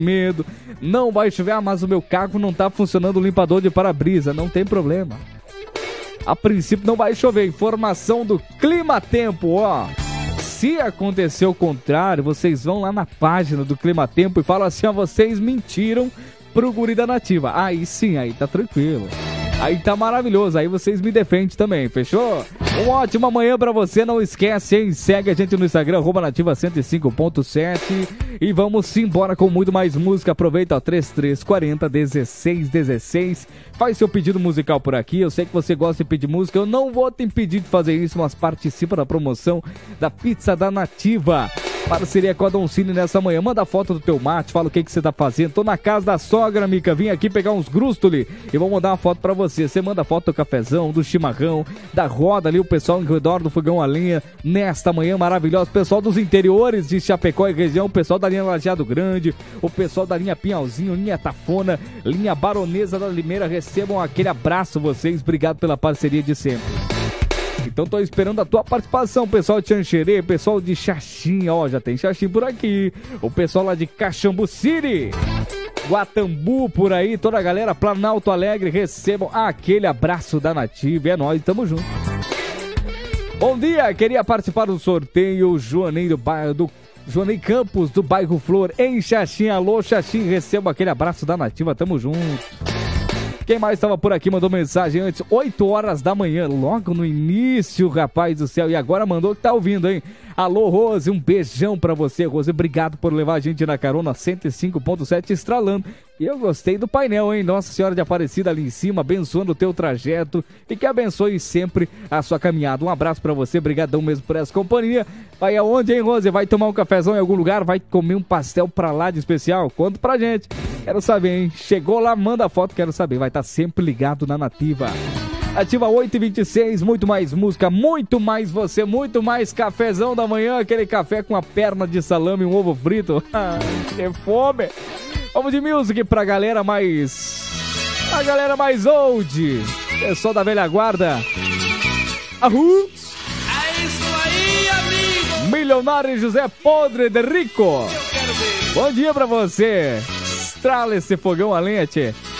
medo, não vai chover, mas o meu carro não tá funcionando o limpador de para-brisa, não tem problema. A princípio não vai chover, informação do Clima Tempo, ó. Se acontecer o contrário, vocês vão lá na página do Clima Tempo e falam assim, ó, vocês mentiram pro guri da Nativa. Aí sim, aí tá tranquilo. Aí tá maravilhoso, aí vocês me defendem também, fechou? Uma ótima manhã pra você, não esquece, hein? Segue a gente no Instagram, @nativa105.7 e vamos embora com muito mais música. Aproveita, ó, 3340-1616. Faz seu pedido musical por aqui, eu sei que você gosta de pedir música, eu não vou te impedir de fazer isso, mas participa da promoção da Pizza da Nativa. Parceria com a Doncini nessa manhã. Manda foto do teu mate, fala o que você tá fazendo. Tô na casa da sogra, Mica. Vim aqui pegar uns grústoli e vou mandar uma foto pra você. Você manda foto do cafezão, do chimarrão, da roda ali, o pessoal em redor do fogão a lenha. Nesta manhã maravilhosa. O pessoal dos interiores de Chapecó e região, o pessoal da linha Lajeado Grande, o pessoal da linha Pinhalzinho, linha Tafona, linha Baronesa da Limeira. Recebam aquele abraço vocês. Obrigado pela parceria de sempre. Então tô esperando a tua participação, pessoal de Xanxerê, pessoal de Xaxim, ó, já tem Xaxim por aqui, o pessoal lá de Caxambu City, Guatambu por aí, toda a galera, Planalto Alegre, recebam aquele abraço da Nativa, é nóis, tamo junto. Bom dia, queria participar do sorteio, Joanei Campos, do bairro Flor, em Xaxim, alô Xaxim, recebam aquele abraço da Nativa, tamo junto. Quem mais estava por aqui mandou mensagem antes, 8 horas da manhã, logo no início, rapaz do céu, e agora mandou que tá ouvindo, hein? Alô, Rose, um beijão pra você, Rose, obrigado por levar a gente na carona 105.7 estralando. E eu gostei do painel, hein? Nossa Senhora de Aparecida ali em cima, abençoando o teu trajeto e que abençoe sempre a sua caminhada. Um abraço pra você, brigadão mesmo por essa companhia. Vai aonde, hein, Rose? Vai tomar um cafezão em algum lugar? Vai comer um pastel pra lá de especial? Conta pra gente. Quero saber, hein? Chegou lá, manda foto, quero saber. Vai estar sempre ligado na Nativa. Ativa 8h26, muito mais música, muito mais você, muito mais cafezão da manhã, aquele café com a perna de salame e um ovo frito. Que fome! Vamos de music pra galera mais... A galera mais old, pessoal da velha guarda. Ahu! É isso aí, amigo! Milionário José Podre de Rico. Eu quero ver. Bom dia pra você. Estrala esse fogão a lenha, tchê.